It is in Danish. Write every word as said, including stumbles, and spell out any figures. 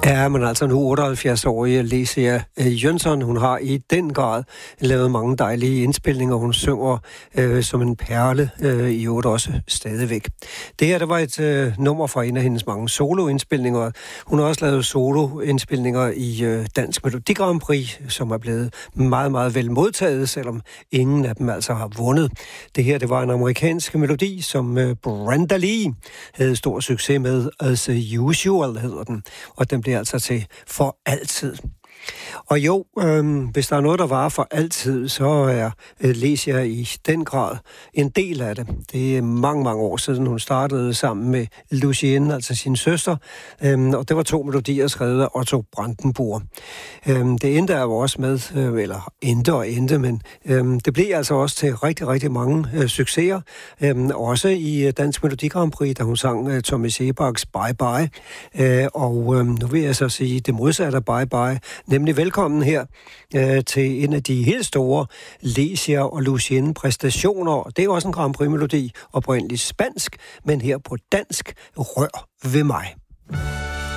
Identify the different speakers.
Speaker 1: Ja, men altså nu otteoghalvfjerds-årige Lecia Jönsson, hun har i den grad lavet mange dejlige indspilninger. Hun synger øh, som en perle øh, i øvrigt også stadigvæk. Det her, der var et øh, nummer fra en af hendes mange soloindspilninger. Hun har også lavet soloindspilninger i øh, Dansk Melodi Grand Prix, som er blevet meget, meget vel modtaget, selvom ingen af dem altså har vundet. Det her, det var en amerikansk melodi, som øh, Brenda Lee havde stor succes med, As Usual hedder den, og den bliver altså til for altid. Og jo, øh, hvis der er noget, der varer for altid, så er øh, Lecia i den grad en del af det. Det er mange, mange år siden, hun startede sammen med Lucienne, altså sin søster, øh, og det var to melodier skrevet af Otto Brandenburg. Øh, det endte jo også med, øh, eller endte og endte, men øh, det blev altså også til rigtig, rigtig mange øh, succeser. Øh, også i Dansk Melodi Grand Prix, da hun sang øh, Tommy Sebaks Bye Bye. Øh, og øh, nu vil jeg så sige det modsatte af Bye Bye, nemlig velkommen her øh, til en af de helt store Lecia og Lucienne præstationer. Det er også en Grand Prix-melodi, oprindeligt spansk, men her på dansk, Rør ved mig.